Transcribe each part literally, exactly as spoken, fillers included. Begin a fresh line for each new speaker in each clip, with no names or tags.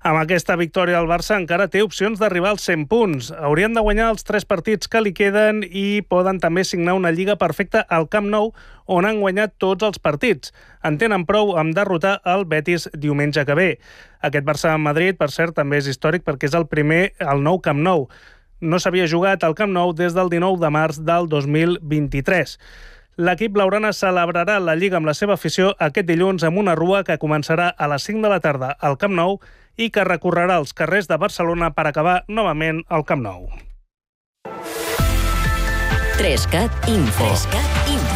Amb aquesta victòria el Barça encara té opcions d'arribar als cent punts. Haurien de guanyar els tres partits que li queden i poden també signar una lliga perfecta al Camp Nou, on han guanyat tots els partits. En tenen prou amb derrotar el Betis diumenge que ve. Aquest Barça-Madrid, per cert, també és històric perquè és el primer al nou Camp Nou. No s'havia jugat al Camp Nou des del dinou de març del dos mil vint-i-tres. L'equip blaugrana celebrarà la Lliga amb la seva afició aquest dilluns amb una rua que començarà a les cinc de la tarda al Camp Nou i que recorrerà els carrers de Barcelona per acabar novament al Camp Nou.
Trescat Info. Trescat Info.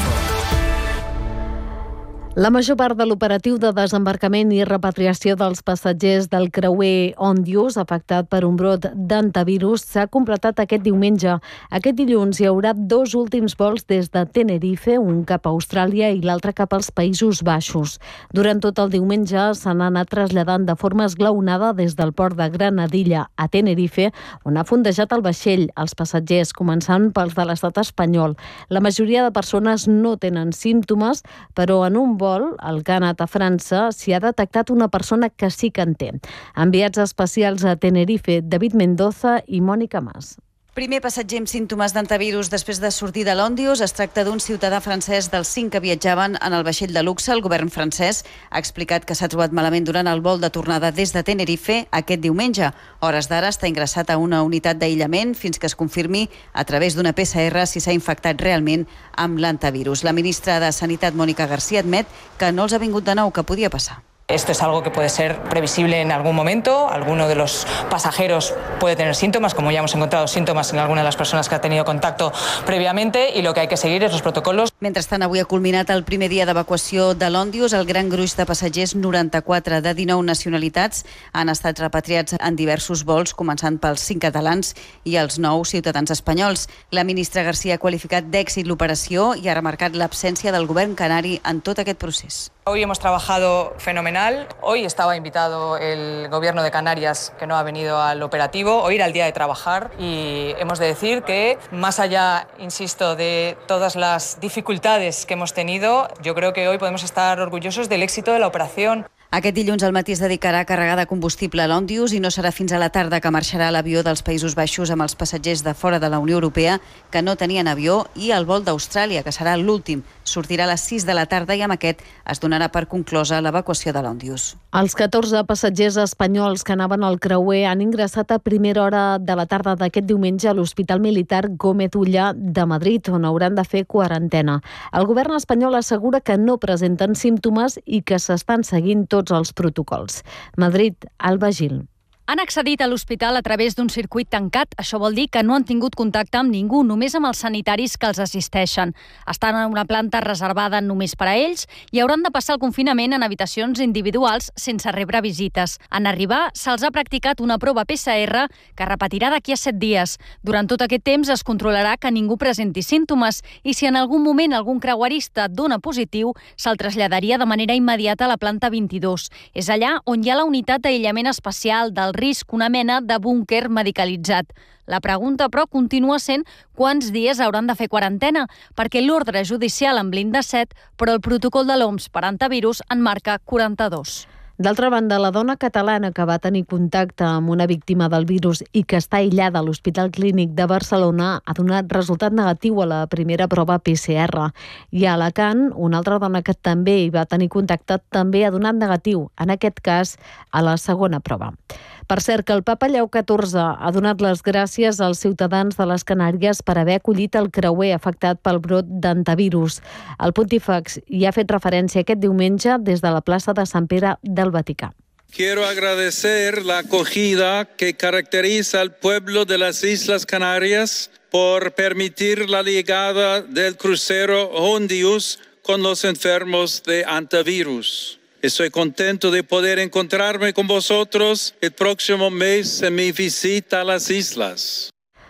La major part de l'operatiu de desembarcament i repatriació dels passatgers del creuer Òndius, afectat per un brot d'hantavirus, s'ha completat aquest diumenge. Aquest dilluns hi haurà dos últims vols des de Tenerife, un cap a Austràlia i l'altre cap als Països Baixos. Durant tot el diumenge s'han anat traslladant de forma esglaonada des del port de Granadilla a Tenerife, on ha fondejat el vaixell, els passatgers, començant pels de l'estat espanyol. La majoria de persones no tenen símptomes, però en un vol el que ha anat a França s'hi ha detectat una persona que sí que en té. Enviats especials a Tenerife, David Mendoza i Mònica Mas.
Primer passatger amb símptomes d'hantavirus després de sortir de l'Òndius. Es tracta d'un ciutadà francès dels cinc que viatjaven en el vaixell de luxe. El govern francès ha explicat que s'ha trobat malament durant el vol de tornada des de Tenerife aquest diumenge. A hores d'ara està ingressat a una unitat d'aïllament fins que es confirmi a través d'una P C R si s'ha infectat realment amb l'hantavirus. La ministra de Sanitat, Mónica García, admet que no els ha vingut de nou, que podia passar.
Esto es algo que puede ser previsible en algún momento. Alguno de los pasajeros puede tener síntomas, como ya hemos encontrado síntomas en alguna de las personas que ha tenido contacto previamente, y lo que hay que seguir es los protocolos.
Mentrestant, avui ha culminat el primer dia d'evacuació de l'Òndius. El gran gruix de passatgers, noranta-quatre de dinou nacionalitats, han estat repatriats en diversos vols, començant pels cinc catalans i els nou ciutadans espanyols. La ministra García ha qualificat d'èxit l'operació i ha remarcat l'absència del govern canari en tot aquest procés.
Hoy hemos trabajado fenomenal. Hoy estaba invitado el gobierno de Canarias, que no ha venido al operativo. Hoy era el día de trabajar y hemos de decir que, más allá, insisto, de todas las dificultades que hemos tenido, yo creo que hoy podemos estar orgullosos del éxito de la operación.
Aquest dilluns al matí es dedicarà a carregar de combustible a l'Òndius i no serà fins a la tarda que marxarà l'avió dels Països Baixos amb els passatgers de fora de la Unió Europea que no tenien avió i el vol d'Austràlia, que serà l'últim. Sortirà a les sis de la tarda i amb aquest es donarà per conclosa l'evacuació de l'Òndius.
Els catorze passatgers espanyols que anaven al creuer han ingressat a primera hora de la tarda d'aquest diumenge a l'Hospital Militar Gómez Ulla de Madrid, on hauran de fer quarantena. El govern espanyol assegura que no presenten símptomes i que s'estan seguint tots els protocols. Madrid, Alba Gil.
Han accedit a l'hospital a través d'un circuit tancat. Això vol dir que no han tingut contacte amb ningú, només amb els sanitaris que els assisteixen. Estan en una planta reservada només per a ells i hauran de passar el confinament en habitacions individuals sense rebre visites. En arribar, se'ls ha practicat una prova P C R que repetirà d'aquí a set dies. Durant tot aquest temps es controlarà que ningú presenti símptomes i si en algun moment algun creuerista dona positiu, se'l traslladaria de manera immediata a la planta vint-i-dos. És allà on hi ha la unitat d'aïllament especial del risc, una mena de búnquer medicalitzat. La pregunta, però, continua sent quants dies hauran de fer quarantena, perquè l'ordre judicial en blinda set, però el protocol de l'O M S per antivirus en marca quaranta-dos.
D'altra banda, la dona catalana que va tenir contacte amb una víctima del virus i que està aïllada a l'Hospital Clínic de Barcelona ha donat resultat negatiu a la primera prova P C R. I a Alacant, una altra dona que també hi va tenir contacte també ha donat negatiu, en aquest cas a la segona prova. Per cert, que el papa Lleó catorze ha donat les gràcies als ciutadans de les Canàries per haver acollit el creuer afectat pel brot d'hantavirus. El pontífex hi ha fet referència aquest diumenge des de la plaça de Sant Pere del Vaticà.
Quiero agradecer la acogida que caracteriza al pueblo de las Islas Canarias por permitir la llegada del crucero Òndius con los enfermos de hantavirus. Estoy contento de poder encontrarme con vosotros el próximo mes en mi visita a las islas.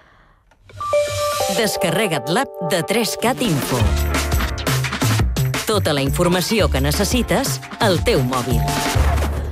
Descarrega't l'app de Trescat Info. Tota la informació que necessites al teu mòbil.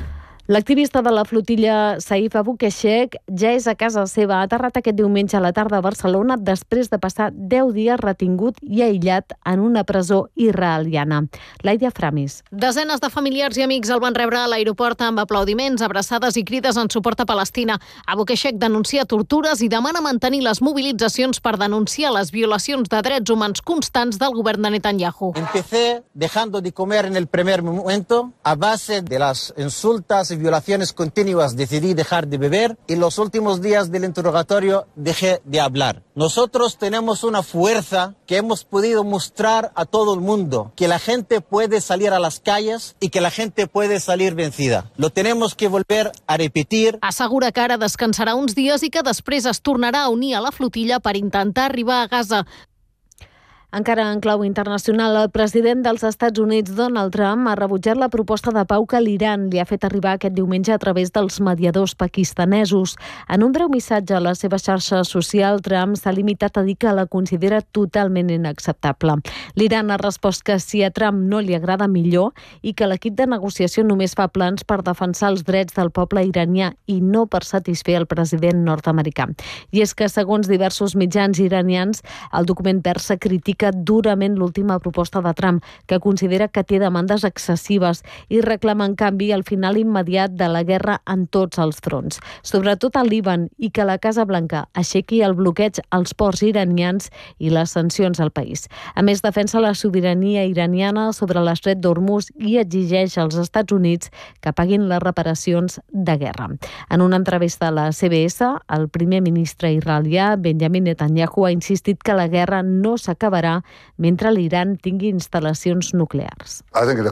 L'activista de la flotilla Saif Aboukeshek ja és a casa seva. Ha aterrat aquest diumenge a la tarda a Barcelona després de passar deu dies retingut i aïllat en una presó israeliana. Laia Framis.
Desenes de familiars i amics el van rebre a l'aeroport amb aplaudiments, abraçades i crides en suport a Palestina. Aboukeshek denuncia tortures i demana mantenir les mobilitzacions per denunciar les violacions de drets humans constants del govern de Netanyahu.
Empecé dejando de comer en el primer momento a base de las insultas y violaciones continuas. Decidí dejar de beber y los últimos días del interrogatorio dejé de hablar. Nosotros tenemos una fuerza que hemos podido mostrar a todo el mundo, que la gente puede salir a las calles y que la gente puede salir vencida. Lo tenemos que volver a repetir.
Assegura que ara descansarà uns dies i que després es tornarà a unir a la flotilla per intentar arribar a Gaza.
Encara en clau internacional, el president dels Estats Units, Donald Trump, ha rebutjat la proposta de pau que l'Iran li ha fet arribar aquest diumenge a través dels mediadors pakistanesos. En un breu missatge a la seva xarxa social, Trump s'ha limitat a dir que la considera totalment inacceptable. L'Iran ha respost que si a Trump no li agrada millor i que l'equip de negociació només fa plans per defensar els drets del poble iranià i no per satisfer el president nord-americà. I és que, segons diversos mitjans iranians, el document persa critica durament l'última proposta de Trump, que considera que té demandes excessives i reclama, en canvi, el final immediat de la guerra en tots els fronts, sobretot al Líban, i que la Casa Blanca aixequi el bloqueig als ports iranians i les sancions al país. A més, defensa la sobirania iraniana sobre l'estret d'Hormuz i exigeix als Estats Units que paguin les reparacions de guerra. En una entrevista a la C B S, el primer ministre israelià, Benjamin Netanyahu, ha insistit que la guerra no s'acabarà mentre l'Iran tingui instal·lacions nuclears.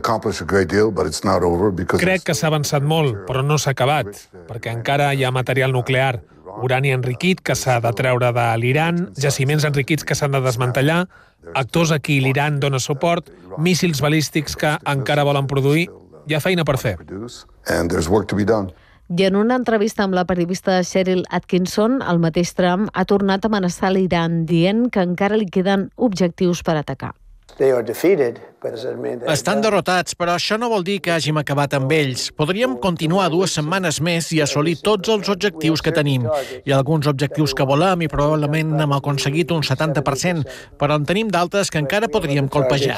Crec que s'ha avançat molt, però no s'ha acabat, perquè encara hi ha material nuclear, urani enriquit que s'ha de treure de l'Iran, jaciments enriquits que s'han de desmantellar, actors a qui l'Iran dona suport, míssils balístics que encara volen produir. Hi ha feina per fer.
I en una entrevista amb la periodista Cheryl Atkinson, el mateix Trump ha tornat a amenaçar l'Iran, dient que encara li queden objectius per atacar.
Estan derrotats, però això no vol dir que hàgim acabat amb ells. Podríem continuar dues setmanes més i assolir tots els objectius que tenim. Hi ha alguns objectius que volem i probablement hem aconseguit un setanta per cent, però en tenim d'altres que encara podríem colpejar.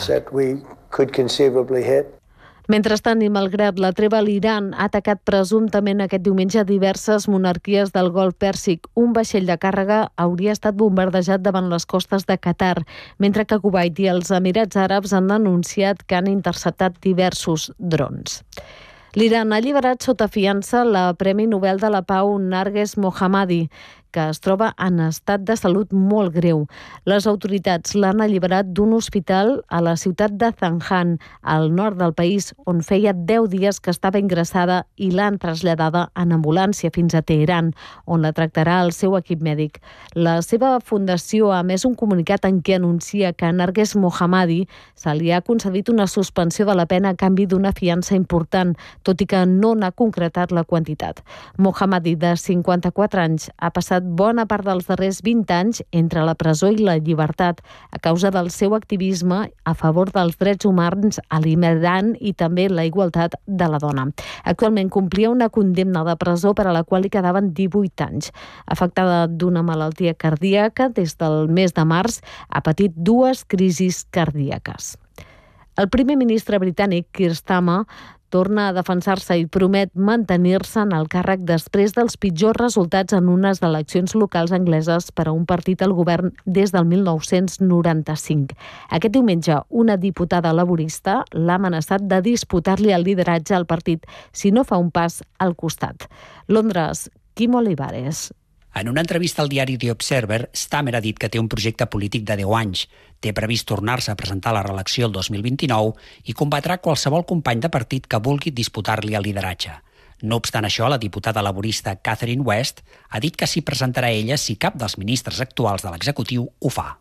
Mentrestant, i malgrat la treva, l'Iran ha atacat presumptament aquest diumenge diverses monarquies del Golf Pèrsic. Un vaixell de càrrega hauria estat bombardejat davant les costes de Qatar, mentre que Kuwait i els Emirats Àrabs han denunciat que han interceptat diversos drons. L'Iran ha alliberat sota fiança la Premi Nobel de la Pau Narges Mohammadi, que es troba en estat de salut molt greu. Les autoritats l'han alliberat d'un hospital a la ciutat de Zanjan, al nord del país, on feia deu dies que estava ingressada, i l'han traslladada en ambulància fins a Teheran, on la tractarà el seu equip mèdic. La seva fundació ha emès un comunicat en què anuncia que a Narges Mohammadi se li ha concedit una suspensió de la pena a canvi d'una fiança important, tot i que no n'ha concretat la quantitat. Mohammadi, de cinquanta-quatre anys, ha passat bona part dels darrers vint anys entre la presó i la llibertat a causa del seu activisme a favor dels drets humans a l'Iran i també la igualtat de la dona. Actualment complia una condemna de presó per a la qual li quedaven divuit anys. Afectada d'una malaltia cardíaca, des del mes de març ha patit dues crisis cardíaques. El primer ministre britànic, Keir Starmer, torna a defensar-se i promet mantenir-se en el càrrec després dels pitjors resultats en unes eleccions locals angleses per a un partit al govern des del mil nou-cents noranta-cinc. Aquest diumenge, una diputada laborista l'ha amenaçat de disputar-li el lideratge al partit si no fa un pas al costat. Londres, Quim Olivares.
En una entrevista al diari The Observer, Starmer ha dit que té un projecte polític de deu anys. Té previst tornar-se a presentar a la reelecció el dos mil vint-i-nou i combatrà qualsevol company de partit que vulgui disputar-li el lideratge. No obstant això, la diputada laborista Catherine West ha dit que s'hi presentarà ella si cap dels ministres actuals de l'executiu ho fa.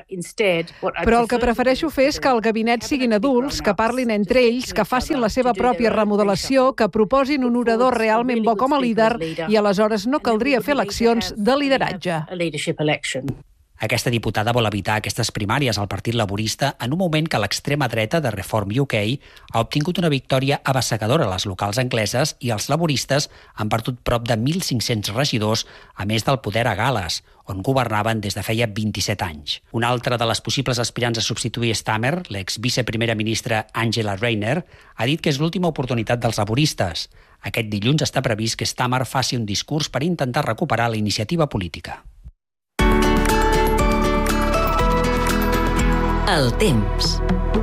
Però el que prefereixo fer és que el gabinet siguin adults, que parlin entre ells, que facin la seva pròpia remodelació, que proposin un orador realment bo com a líder i aleshores no caldria fer eleccions de lideratge.
Aquesta diputada vol evitar aquestes primàries al Partit Laborista en un moment que l'extrema dreta de Reform U K ha obtingut una victòria abassegadora a les locals angleses i els laboristes han perdut prop de mil cinc-cents regidors, a més del poder a Gal·les, on governaven des de feia vint-i-set anys. Una altra de les possibles aspirants a substituir Stamer, l'ex-viceprimera ministra Angela Rayner, ha dit que és l'última oportunitat dels laboristes. Aquest dilluns està previst que Stamer faci un discurs per intentar recuperar la iniciativa política.
El temps.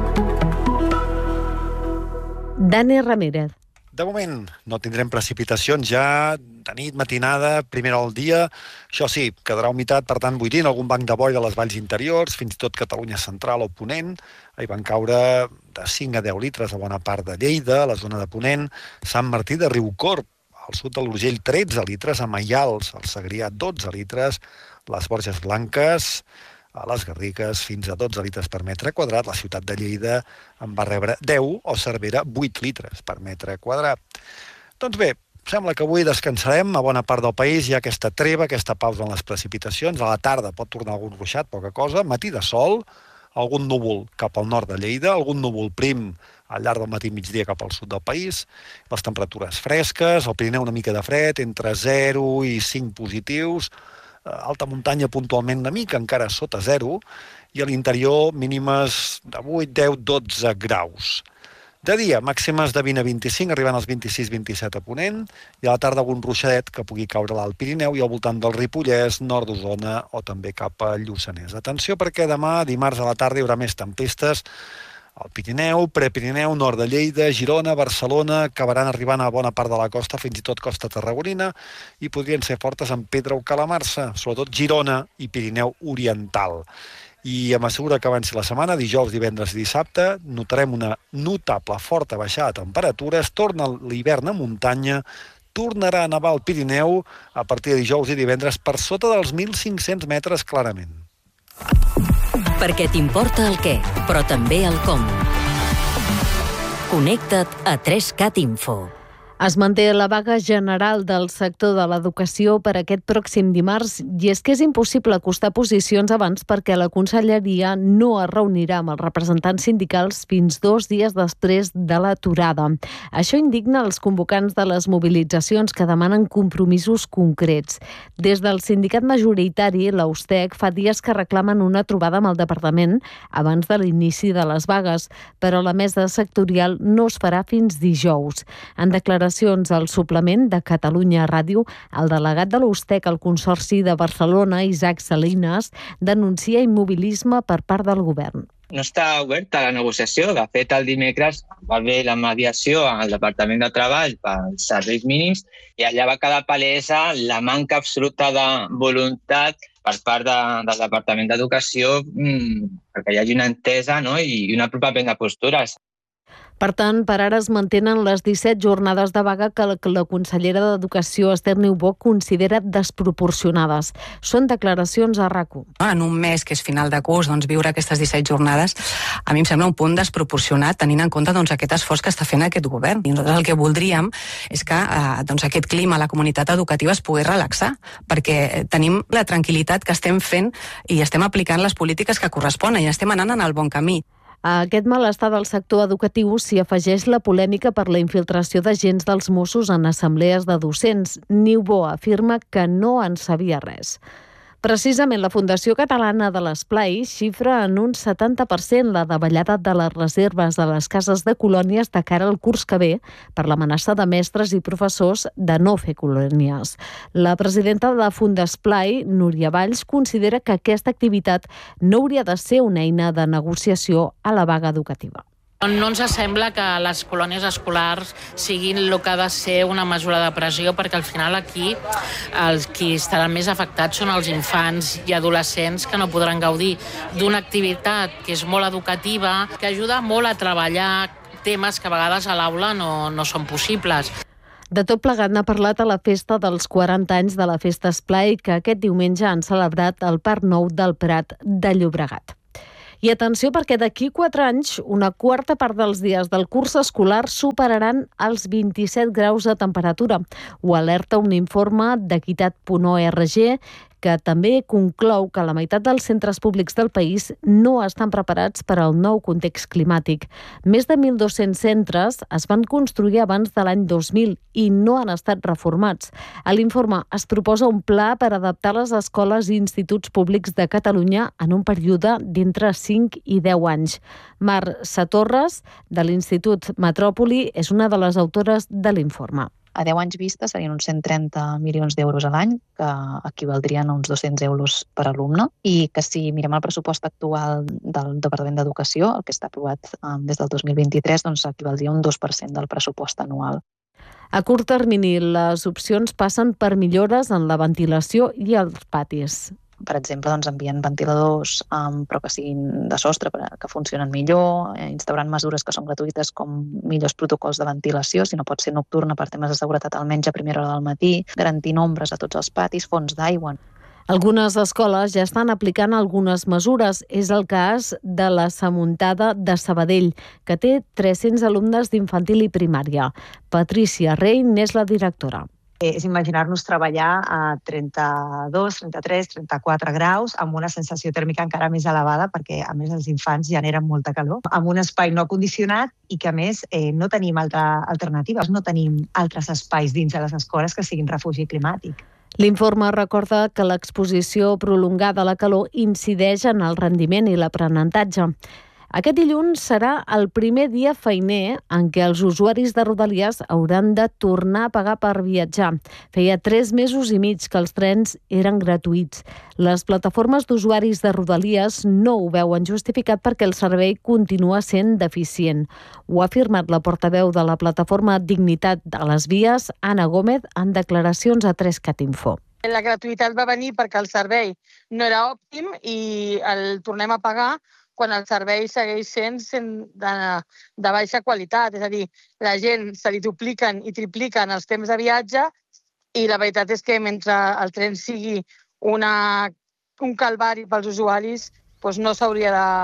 Dani Ramírez.
De moment no tindrem precipitacions ja de nit, matinada, primera del dia. Això sí, quedarà humitat, per tant, buidint algun banc de boira a les valls interiors, fins i tot Catalunya central o Ponent. Hi van caure de cinc a deu litres a bona part de Lleida, a la zona de Ponent, Sant Martí de Riucorb, al sud de l'Urgell tretze litres, a Maials, al Segrià dotze litres, les Borges Blanques, a les Garrigues fins a dotze litres per metre quadrat, la ciutat de Lleida en va rebre deu o Cervera vuit litres per metre quadrat. Doncs bé, sembla que avui descansarem a bona part del país, hi ha aquesta treva, aquesta pausa en les precipitacions, a la tarda pot tornar algun ruixat, poca cosa, matí de sol, algun núvol cap al nord de Lleida, algun núvol prim al llarg del matí i migdia cap al sud del país, les temperatures fresques, al Pirineu una mica de fred, entre zero i cinc positius, alta muntanya puntualment una mica, encara sota zero, i a l'interior mínimes de vuit, deu, dotze graus. De dia, màximes de vint a vint-i-cinc, arribant als vint-i-sis vint-i-set a Ponent, i a la tarda algun ruixadet que pugui caure a l'Alt Pirineu i al voltant del Ripollès, nord d'Osona o també cap a Lluçanès. Atenció perquè demà, dimarts a la tarda, hi haurà més tempestes al Pirineu, Prepirineu, nord de Lleida, Girona, Barcelona, acabaran arribant a bona part de la costa, fins i tot costa tarragonina, i podrien ser fortes en Pedra o Calamarsa, sobretot Girona i Pirineu oriental. I a mesura que avanci la setmana, dijous, divendres i dissabte, notarem una notable forta baixada de temperatures, torna l'hivern a muntanya, tornarà a nevar al Pirineu a partir de dijous i divendres per sota dels mil cinc-cents metres clarament.
Perquè t'importa el què, però també el com. Connecta't a tres cat Info.
Es manté la vaga general del sector de l'educació per aquest pròxim dimarts i és que és impossible acostar posicions abans perquè la conselleria no es reunirà amb els representants sindicals fins dos dies després de l'aturada. Això indigna els convocants de les mobilitzacions que demanen compromisos concrets. Des del sindicat majoritari, la USTEC, fa dies que reclamen una trobada amb el departament abans de l'inici de les vagues, però la mesa sectorial no es farà fins dijous. En declaració al suplement de Catalunya Ràdio, el delegat de l'USTEC al Consorci de Barcelona, Isaac Salinas, denuncia immobilisme per part del govern.
No està oberta la negociació. De fet, el dimecres va haver la mediació al Departament de Treball pels serveis mínims i allà va quedar palesa la manca absoluta de voluntat per part de, del Departament d'Educació mmm, perquè hi hagi una entesa, no? i una apropament de postures.
Per tant, per ara es mantenen les disset jornades de vaga que la consellera d'Educació, Esther Niubó, considera desproporcionades. Són declaracions a RAC-u.
En un mes que és final de curs, doncs, viure aquestes disset jornades a mi em sembla un punt desproporcionat tenint en compte doncs, aquest esforç que està fent aquest govern. I nosaltres el que voldríem és que eh, doncs, aquest clima a la comunitat educativa es pogués relaxar, perquè tenim la tranquil·litat que estem fent i estem aplicant les polítiques que corresponen i estem anant en el bon camí.
A aquest malestar del sector educatiu s'hi afegeix la polèmica per la infiltració d'agents dels Mossos en assemblees de docents. Niubó afirma que no en sabia res. Precisament la Fundació Catalana de l'Esplai xifra en un setanta per cent la davallada de les reserves de les cases de colònies de cara al curs que ve per l'amenaça de mestres i professors de no fer colònies. La presidenta de la Fundesplai, Núria Valls, considera que aquesta activitat no hauria de ser una eina de negociació a la vaga educativa.
No ens sembla que les colònies escolars siguin el que ha de ser una mesura de pressió, perquè al final aquí els qui estaran més afectats són els infants i adolescents que no podran gaudir d'una activitat que és molt educativa, que ajuda molt a treballar temes que a vegades a l'aula no, no són possibles.
De tot plegat n'ha parlat a la festa dels quaranta anys de la Festa Esplai, que aquest diumenge han celebrat al Parc Nou del Prat de Llobregat. I atenció, perquè d'aquí quatre anys, una quarta part dels dies del curs escolar superaran els vint-i-set graus de temperatura. Ho alerta un informe d'equitat punt org que també conclou que la meitat dels centres públics del país no estan preparats per al nou context climàtic. Més de mil dos-cents centres es van construir abans de l'any dos mil i no han estat reformats. A l'informe es proposa un pla per adaptar les escoles i instituts públics de Catalunya en un període d'entre cinc i deu anys. Mar Satorres, de l'Institut Metròpoli, és una de les autores de l'informe.
A deu anys vista serien uns cent trenta milions d'euros a l'any, que equivaldrien a uns dos-cents euros per alumne, i que si mirem el pressupost actual del Departament d'Educació, el que està aprovat des del dos mil vint-i-tres, doncs equivaldria a un dos per cent del pressupost anual.
A curt termini, les opcions passen per millores en la ventilació i els patis.
Per exemple, doncs, enviant ventiladors um, però que siguin de sostre, que funcionen millor, eh, instaurant mesures que són gratuïtes com millors protocols de ventilació, si no pot ser nocturna per temes de seguretat almenys a primera hora del matí, garantint ombres a tots els patis, fonts d'aigua.
Algunes escoles ja estan aplicant algunes mesures. És el cas de la Samuntada de Sabadell, que té tres-cents alumnes d'infantil i primària. Patrícia Rey n'és la directora.
És imaginar-nos treballar a trenta-dos, trenta-tres, trenta-quatre graus amb una sensació tèrmica encara més elevada perquè, a més, els infants generen molta calor, amb un espai no condicionat i que, a més, eh, no tenim altra alternativa, no tenim altres espais dins de les escoles que siguin refugi climàtic.
L'informe recorda que l'exposició prolongada a la calor incideix en el rendiment i l'aprenentatge. Aquest dilluns serà el primer dia feiner en què els usuaris de Rodalies hauran de tornar a pagar per viatjar. Feia tres mesos i mig que els trens eren gratuïts. Les plataformes d'usuaris de Rodalies no ho veuen justificat perquè el servei continua sent deficient. Ho ha afirmat la portaveu de la plataforma Dignitat a les Vies, Anna Gómez, en declaracions a tres cat info.
La gratuïtat va venir perquè el servei no era òptim i el tornem a pagar quan el servei segueix sent de, de baixa qualitat. És a dir, la gent se li dupliquen i tripliquen els temps de viatge i la veritat és que mentre el tren sigui una, un calvari pels usuaris, doncs no s'hauria de,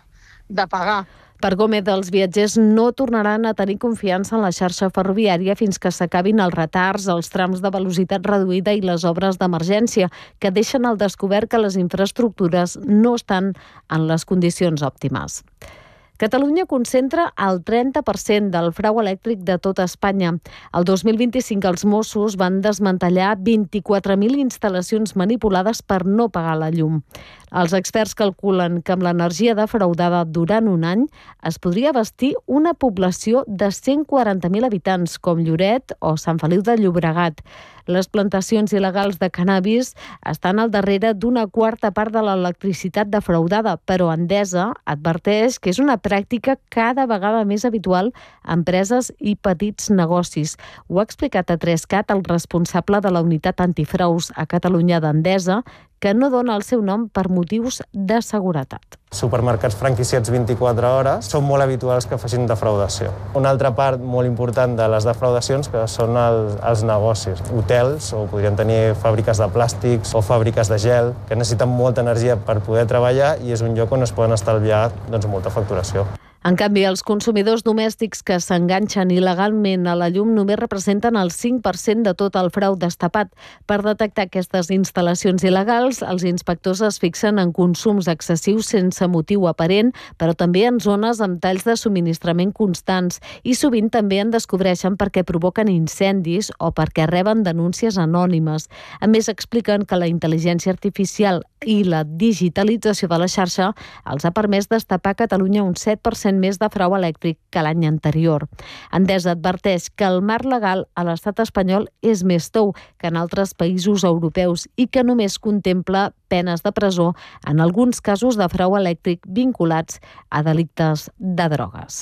de pagar.
Per Gómez, els viatgers no tornaran a tenir confiança en la xarxa ferroviària fins que s'acabin els retards, els trams de velocitat reduïda i les obres d'emergència, que deixen al descobert que les infraestructures no estan en les condicions òptimes. Catalunya concentra el trenta per cent del frau elèctric de tota Espanya. El dos mil vint-i-cinc els Mossos van desmantellar vint-i-quatre mil instal·lacions manipulades per no pagar la llum. Els experts calculen que amb l'energia defraudada durant un any es podria abastir una població de cent quaranta mil habitants, com Lloret o Sant Feliu de Llobregat. Les plantacions il·legals de cannabis estan al darrere d'una quarta part de l'electricitat defraudada, però Endesa adverteix que és una pràctica cada vegada més habitual a empreses i petits negocis. Ho ha explicat a tres cat el responsable de la unitat antifraus a Catalunya d'Endesa, que no dona el seu nom per motius de seguretat.
Supermercats franquiciats vint-i-quatre hores són molt habituals que facin defraudació. Una altra part molt important de les defraudacions que són el, els negocis. Hotels, o podrien tenir fàbriques de plàstics o fàbriques de gel, que necessiten molta energia per poder treballar i és un lloc on es poden estalviar doncs, molta facturació.
En canvi, els consumidors domèstics que s'enganxen il·legalment a la llum només representen el cinc per cent de tot el frau destapat. Per detectar aquestes instal·lacions il·legals, els inspectors es fixen en consums excessius sense motiu aparent, però també en zones amb talls de subministrament constants i sovint també en descobreixen perquè provoquen incendis o perquè reben denúncies anònimes. A més, expliquen que la intel·ligència artificial i la digitalització de la xarxa els ha permès destapar a Catalunya un set per cent més de frau elèctric que l'any anterior. Endesa adverteix que el marc legal a l'estat espanyol és més tou que en altres països europeus i que només contempla penes de presó en alguns casos de frau elèctric vinculats a delictes de drogues.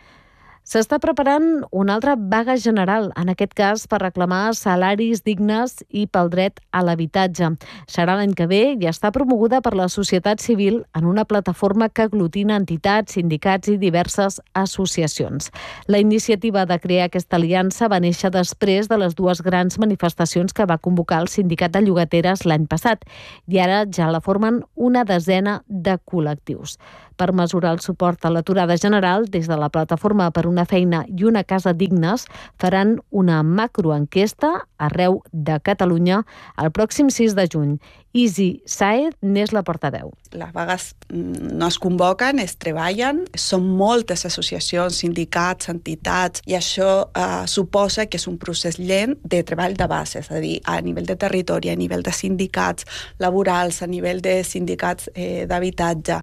S'està preparant una altra vaga general, en aquest cas per reclamar salaris dignes i pel dret a l'habitatge. Serà l'any que ve i està promoguda per la societat civil en una plataforma que aglutina entitats, sindicats i diverses associacions. La iniciativa de crear aquesta aliança va néixer després de les dues grans manifestacions que va convocar el Sindicat de Llogateres l'any passat i ara ja la formen una desena de col·lectius. Per mesurar el suport a l'aturada general, des de la Plataforma per una feina i una casa dignes faran una macroenquesta arreu de Catalunya el pròxim sis de juny. Isi Saez n'és la portaveu.
Les vagues no es convoquen, es treballen. Són moltes associacions, sindicats, entitats, i això eh, suposa que és un procés lent de treball de base, és a dir, a nivell de territori, a nivell de sindicats laborals, a nivell de sindicats eh, d'habitatge.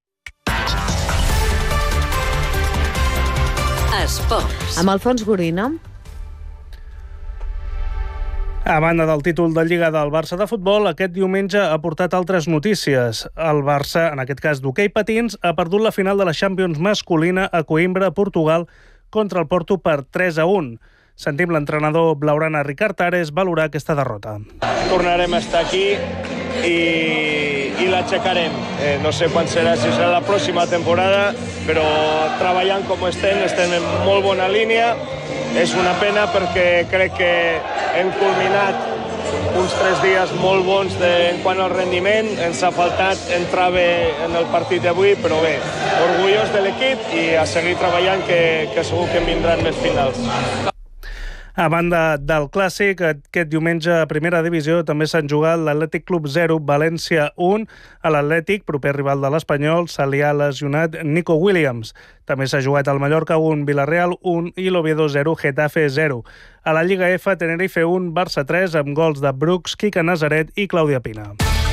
Esports.
Amb Alfons Gorina.
A banda del títol de Lliga del Barça de futbol, aquest diumenge ha portat altres notícies. El Barça, en aquest cas d'hoquei patins, ha perdut la final de la Champions masculina a Coimbra, Portugal, contra el Porto per tres a un. Sentim l'entrenador blaugrana Ricard Ares valorar aquesta derrota.
Tornarem a estar aquí i, i l'aixecarem. Eh, no sé quan serà, si serà la pròxima temporada, però treballant com estem, estem en molt bona línia. És una pena perquè crec que hem culminat uns tres dies molt bons de, en quant al rendiment. Ens ha faltat entrar bé en el partit d'avui, però bé, orgullós de l'equip i a seguir treballant, que, que segur que en vindran més finals.
A banda del Clàssic, aquest diumenge a Primera Divisió també s'han jugat l'Atlètic Club zero, València un. A l'Atlètic, proper rival de l'Espanyol, se li ha lesionat Nico Williams. També s'ha jugat el Mallorca un, Villarreal un i l'Oviedo zero, Getafe zero. A la Lliga F, Tenerife un, Barça tres, amb gols de Brooks, Quique Nazaret i Clàudia Pina.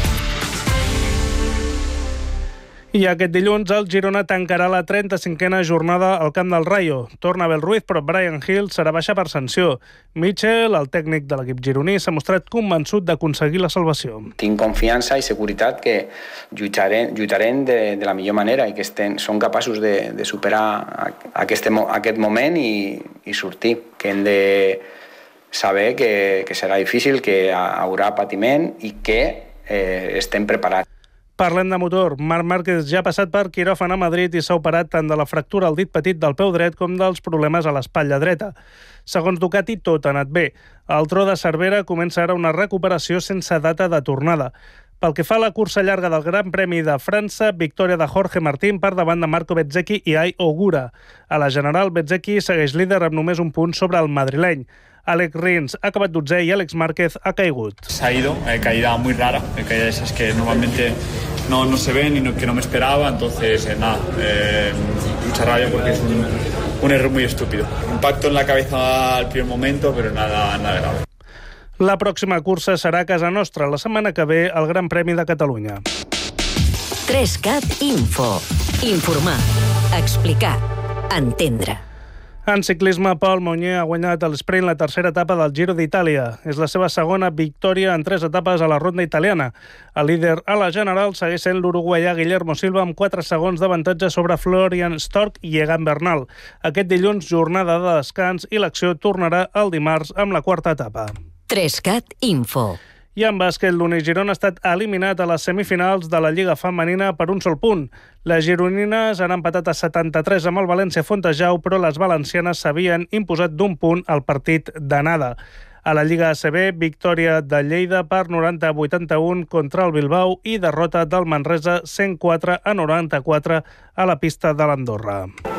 I aquest dilluns el Girona tancarà la trenta-cinquena jornada al camp del Rayo. Torna Abel Ruiz, però Brian Hill serà baixa per sanció. Mitchell, el tècnic de l'equip gironí, s'ha mostrat convençut d'aconseguir la salvació.
Tinc confiança i seguretat que lluitarem, lluitarem de, de la millor manera i que estem, són capaços de, de superar aquest, aquest moment i, i sortir. Que hem de saber que, que serà difícil, que hi haurà patiment i que eh, estem preparats.
Parlem de motor. Marc Márquez ja ha passat per quiròfan a Madrid i s'ha operat tant de la fractura al dit petit del peu dret com dels problemes a l'espatlla dreta. Segons Ducati, tot ha anat bé. El Tro de Cervera comença ara una recuperació sense data de tornada. Pel que fa a la cursa llarga del Gran Premi de França, victòria de Jorge Martín per davant de Marco Bezzecchi i Ai Ogura. A la general, Bezzecchi segueix líder amb només un punt sobre el madrileny. Alex Rins ha acabat dotzè i Alex Márquez ha caigut.
Se ha ido, eh, caída muy rara, eh, caída esas que normalmente no, no se ven y no, que no me esperaba, entonces eh, nada, eh, mucha rabia porque es un, un error muy estúpido. Impacto en la cabeza al primer momento, pero nada, nada grave.
La pròxima cursa serà a casa nostra, la setmana que ve, el Gran Premi de Catalunya.
tres cat Info. Informar, explicar, entendre.
En ciclisme, Pol Monyer ha guanyat el sprint la tercera etapa del Giro d'Itàlia. És la seva segona victòria en tres etapes a la ronda italiana. El líder a la general segueix sent l'uruguaià Guillermo Silva amb quatre segons d'avantatge sobre Florian Stork i Egan Bernal. Aquest dilluns, jornada de descans i l'acció tornarà el dimarts amb la quarta etapa.
tres cat Info.
I en bàsquet, l'Uni Girona ha estat eliminat a les semifinals de la Lliga Femenina per un sol punt. Les gironines han empatat a setanta-tres amb el València Fontejau, però les valencianes s'havien imposat d'un punt al partit d'anada. A la Lliga A C B, victòria de Lleida per noranta a vuitanta-un contra el Bilbao i derrota del Manresa cent quatre a noranta-quatre a la pista de l'Andorra.